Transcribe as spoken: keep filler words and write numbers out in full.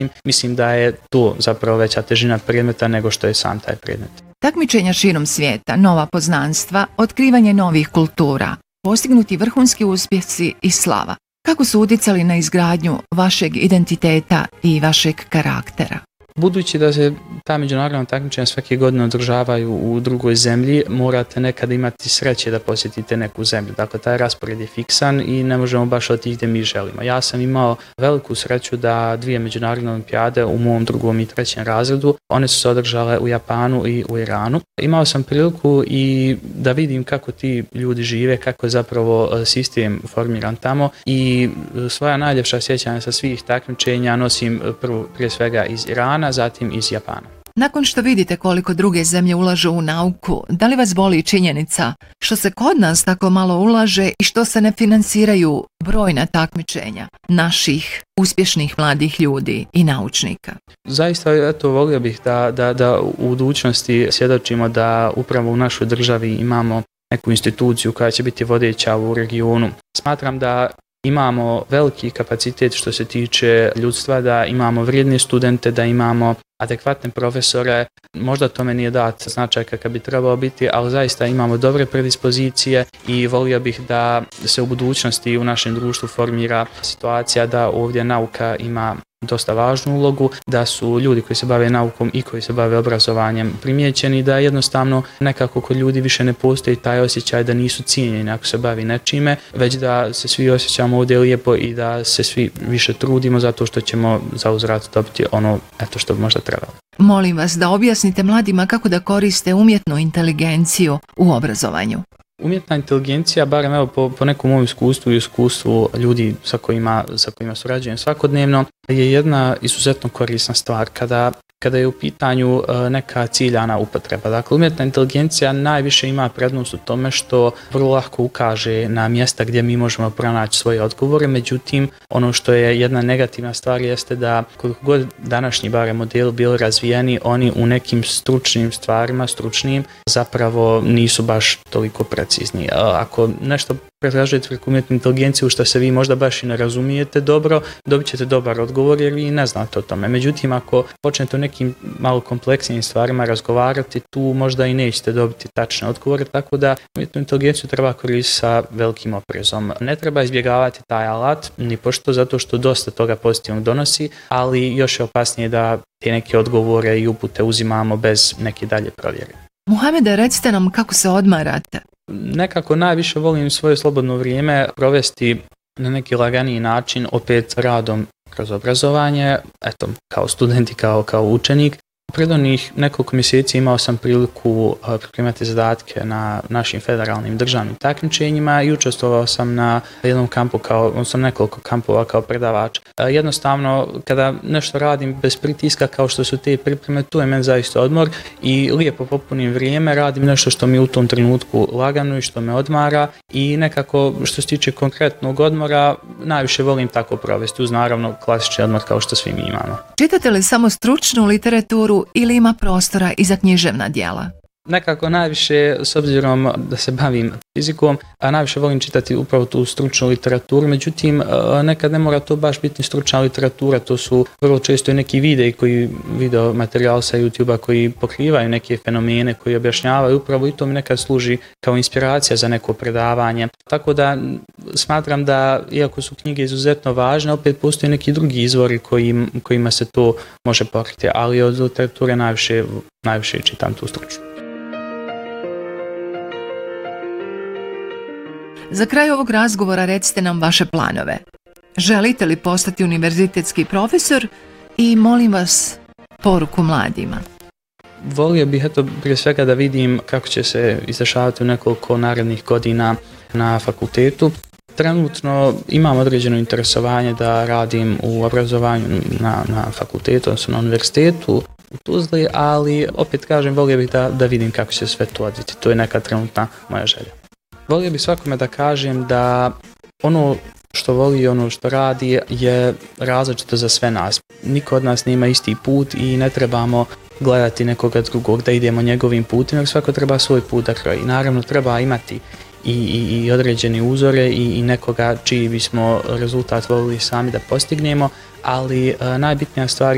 međutim mislim da je to zapravo veća težina predmeta nego što je sam taj predmet. Takmičenja širom svijeta, nova poznanstva, otkrivanje novih kultura, postignuti vrhunski uspjesi i slava. Kako su utjecali na izgradnju vašeg identiteta i vašeg karaktera? Budući da se ta međunarodna takmičenja svake godine održavaju u drugoj zemlji, morate nekada imati sreće da posjetite neku zemlju. Dakle, taj raspored je fiksan i ne možemo baš otići gdje mi želimo. Ja sam imao veliku sreću da dvije međunarodne olimpijade u mom drugom i trećem razredu, one su se održale u Japanu i u Iranu. Imao sam priliku i da vidim kako ti ljudi žive, kako je zapravo sistem formiran tamo i svoja najljepša sjećanja sa svih takmičenja nosim prvo, prije svega iz Irana, zatim iz Japana. Nakon što vidite koliko druge zemlje ulažu u nauku, da li vas boli činjenica što se kod nas tako malo ulaže i što se ne finansiraju brojna takmičenja naših uspješnih mladih ljudi i naučnika? Zaista, eto, volio bih da, da, da u budućnosti svjedočimo da upravo u našoj državi imamo neku instituciju koja će biti vodeća u regionu. Smatram da imamo veliki kapacitet što se tiče ljudstva, da imamo vrijedne studente, da imamo adekvatne profesore. Možda tome nije dat značaj kakav bi trebao biti, ali zaista imamo dobre predispozicije i volio bih da se u budućnosti u našem društvu formira situacija da ovdje nauka ima dosta važnu ulogu, da su ljudi koji se bave naukom i koji se bave obrazovanjem primijećeni, da jednostavno nekako kod ljudi više ne postoji taj osjećaj da nisu cijenjeni ako se bavi nečime, već da se svi osjećamo ovdje lijepo i da se svi više trudimo zato što ćemo za uzvrat dobiti ono eto što bi možda trebalo. Molim vas da objasnite mladima kako da koriste umjetnu inteligenciju u obrazovanju. Umjetna inteligencija, barem evo po, po nekom mom iskustvu i iskustvu ljudi sa kojima, sa kojima surađujem svakodnevno, je jedna izuzetno korisna stvar kada, kada je u pitanju neka ciljana upotreba. Dakle, umjetna inteligencija najviše ima prednost u tome što vrlo lako ukaže na mjesta gdje mi možemo pronaći svoje odgovore, međutim, ono što je jedna negativna stvar jeste da koliko god današnji barem modeli bili razvijeni, oni u nekim stručnim stvarima, stručnim, zapravo nisu baš toliko precizni. Ako nešto pretražujete preko umjetnu inteligenciju što se vi možda baš i ne razumijete dobro, dobit ćete dobar odgovor jer vi ne znate o tome. Međutim, ako počnete o nekim malo kompleksnijim stvarima razgovarati, tu možda i nećete dobiti tačne odgovore, tako da umjetnu inteligenciju treba koristiti sa velikim oprezom. Ne treba izbjegavati taj alat, ni pošto zato što dosta toga pozitivno donosi, ali još je opasnije da te neke odgovore i upute uzimamo bez neke dalje provjere. Muhamede, recite nam kako se odmarate. Nekako najviše volim svoje slobodno vrijeme provesti na neki laganiji način, opet radom kroz obrazovanje, eto, kao student i kao, kao učenik. Pred onih nekoliko mjeseci imao sam priliku pripremati zadatke na našim federalnim državnim takmičenjima i učestvovao sam na jednom kampu, kao, odnosno nekoliko kampova kao predavač. Jednostavno, kada nešto radim bez pritiska kao što su te pripreme, tu je meni zaista odmor i lijepo popunim vrijeme, radim nešto što mi u tom trenutku lagano i što me odmara i nekako što se tiče konkretnog odmora, najviše volim tako provesti uz naravno klasični odmor kao što svi mi imamo. Čitate li samo stručnu literaturu ili ima prostora i za književna djela? Nekako najviše, s obzirom da se bavim fizikom, a najviše volim čitati upravo tu stručnu literaturu, međutim nekad ne mora to baš biti stručna literatura, to su vrlo često i neki videi koji, video materijal sa YouTube-a koji pokrivaju neke fenomene, koji objašnjavaju upravo i to mi nekad služi kao inspiracija za neko predavanje. Tako da smatram da, iako su knjige izuzetno važne, opet postoje neki drugi izvori kojim, kojima se to može pokriti, ali od literature najviše, najviše čitam tu stručnu. Za kraj ovog razgovora recite nam vaše planove. Želite li postati univerzitetski profesor i molim vas poruku mladima? Volio bih eto prije svega da vidim kako će se izdešavati u nekoliko narednih godina na fakultetu. Trenutno imam određeno interesovanje da radim u obrazovanju na, na fakultetu, odnosno na univerzitetu u Tuzli, ali opet kažem volio bih da, da vidim kako će sve to odviti. To je neka trenutna moja želja. Volio bih svakome da kažem da ono što voli i ono što radi je različito za sve nas. Niko od nas nema isti put i ne trebamo gledati nekoga drugog da idemo njegovim putem, jer svako treba svoj put da kroji. Naravno treba imati i, i, i određene uzore i, i nekoga čiji bismo rezultat volili sami da postignemo, ali a, najbitnija stvar